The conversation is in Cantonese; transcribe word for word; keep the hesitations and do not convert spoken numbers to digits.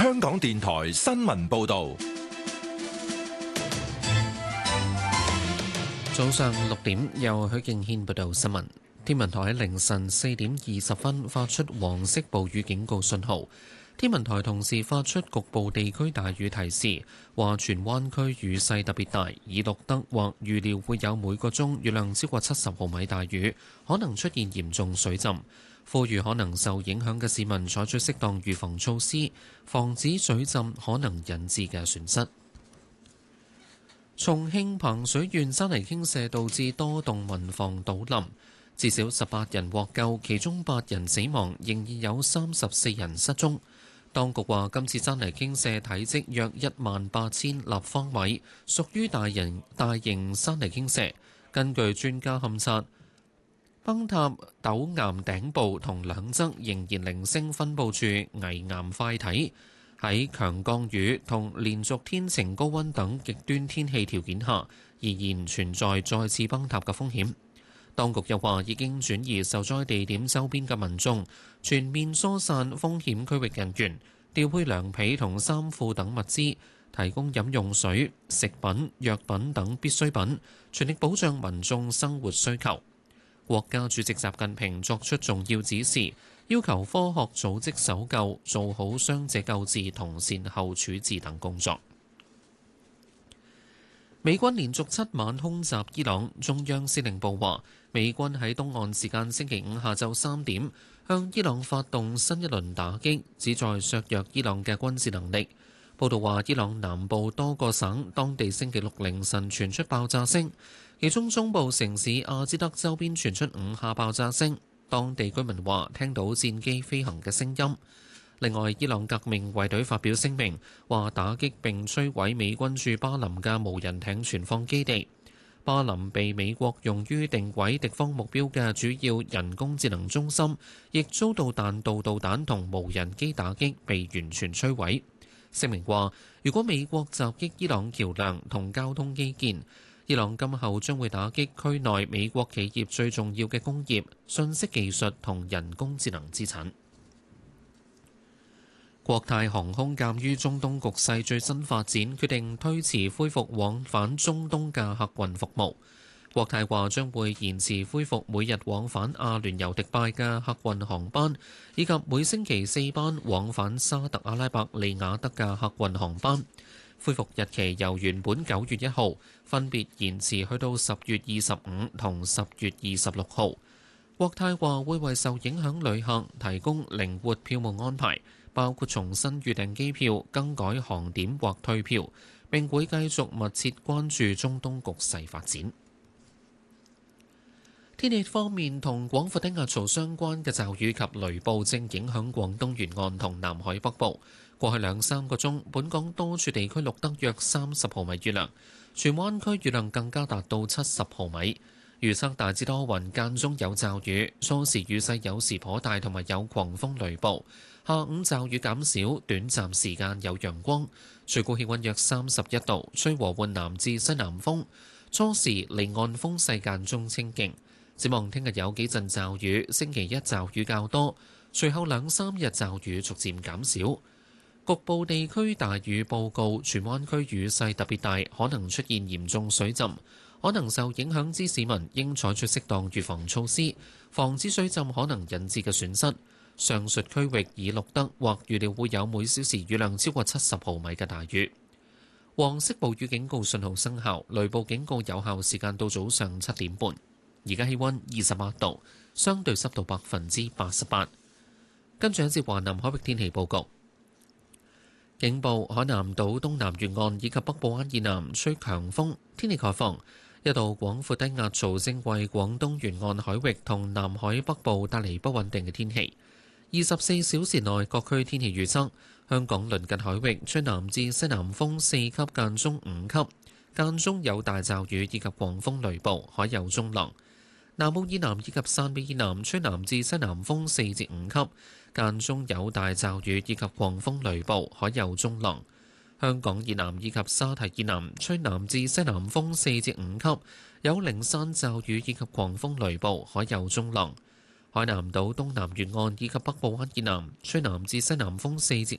香港電台新聞報道。 早上六點，由許敬軒報道新聞。天文台喺凌晨四點二十分發出黃色暴雨警告信號。天文台同時發出局部地區大雨提示，話荃灣區雨勢特別大，已錄得或預料會有每個鐘雨量超過七十毫米大雨，可能出現嚴重水浸。呼籲可能受影響嘅市民採取適當預防措施，防止水浸可能引致嘅損失。重慶彭水縣山泥傾瀉導致多棟民房倒冧，至少十八人獲救，其中八人死亡，仍然有三十四人失蹤。當局話今次山泥傾瀉體積約一萬八千立方米，屬於大型大型山泥傾瀉。根據專家勘察，崩塌陡岩頂部同兩側仍然零星分佈住危岩塊體。喺強降雨同連續天晴高溫等極端天氣條件下，仍然存在再次崩塌嘅風險。當局又話已經轉移受災地點周邊嘅民眾，全面疏散風險區域人員，調配涼被同衫褲等物資，提供飲用水、食品、藥品等必需品，全力保障民眾生活需求。國家主席習近平作出重要指示，要求科學組織搜救，做好傷者救治同善後處置等工作。美軍連續七晚空襲伊朗，中央司令部話，美軍喺東岸時間星期五下晝三點向伊朗發動新一輪打擊，旨在削弱伊朗嘅軍事能力。報道話，伊朗南部多個省當地星期六凌晨傳出爆炸聲，其中中部城市阿茲德周邊傳出五下爆炸聲，當地居民話聽到戰機飛行嘅聲音。另外，伊朗革命衛隊發表聲明，話打擊並摧毀美軍駐巴林嘅無人艇存放基地。巴林被美國用於定位敵方目標嘅主要人工智能中心，亦遭到彈道導彈同無人機打擊，被完全摧毀。聲明話，如果美國襲擊伊朗橋梁同交通基建，伊朗今後將會打擊區內美國企業最重要嘅工業、信息技術同人工智能資產。國泰航空鑑於中東局勢最新發展，決定推遲恢復往返中東嘅客運服務。國泰話將會延遲恢復每日往返阿聯酋迪拜嘅客運航班，以及每星期四班往返沙特阿拉伯利雅得嘅客運航班。恢復日期由原本九月一號分別延遲去到十月二十五同十月二十六號。國泰話會為受影響旅客提供靈活票務安排，包括重新預訂機票、更改航點或退票，並會繼續密切關注中東局勢發展。天氣方面，同廣闊低壓槽相關嘅驟雨及雷暴正影響廣東沿岸同南海北部。過去兩三個鐘，本港多處地區錄得約三十毫米雨量，荃灣區雨量更加達到七十毫米。預測大致多雲，間中有驟雨，初時雨勢有時頗大，同埋有狂風雷暴。下午驟雨減少，短暫時間有陽光，最高氣溫約三十一度，吹和緩南至西南風。初時離岸風勢間中清勁。展望聽日有幾陣驟雨，星期一驟雨較多，隨後兩三日驟雨逐漸減少。局部地區大雨報告，荃灣區雨勢特別大，可能出現嚴重水浸。可能受影響之市民應採取適當預防措施，防止水浸可能引致嘅損失。上述區域已錄得或預料會有每小時雨量超過七十毫米嘅大雨。黃色暴雨警告信號生效，雷暴警告有效時間到早上七點半。而家氣溫二十八度，相對濕度百分之八十八。跟住一節華南海域天氣報告。警報：海南島東南沿岸以及北部灣以南吹強風，天氣概況。一道廣闊低壓槽正為廣東沿岸海域同南海北部帶嚟不穩定嘅天氣。二十四小時內各區天氣預測：香港鄰近海域吹南至西南風四級間中五級，間中有大驟雨以及狂風雷暴，海有中浪。南澳以南以及汕尾以南吹南至西南風四至五級，間中有大驟雨以及狂風雷暴，海有中浪。香港以南以及沙堤以南吹南至西南風四至五級，有零散驟雨以及狂風雷暴，海有中浪。海南島東南沿岸以及北部灣以南吹南至西南風四至